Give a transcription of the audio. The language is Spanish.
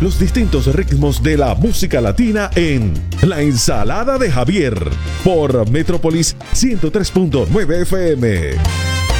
los distintos ritmos de la música latina en La Ensalada de Javier por Metrópolis 103.9 FM.